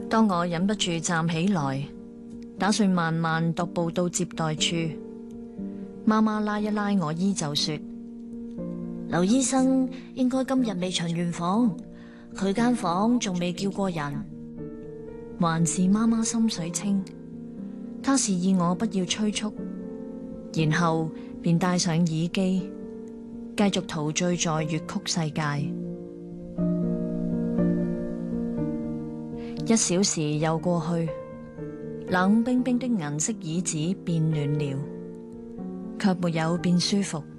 當我忍不住站起來，打算慢慢踱步到接待處，媽媽拉一拉我衣袖說：劉醫生應該今日未巡完房，佢間房仲未叫過人。還是媽媽心水清，她示意我不要催促，然後便戴上耳機，繼續陶醉在粵曲世界。1小時又過去，冷冰冰的銀色椅子變暖了，卻沒有變舒服。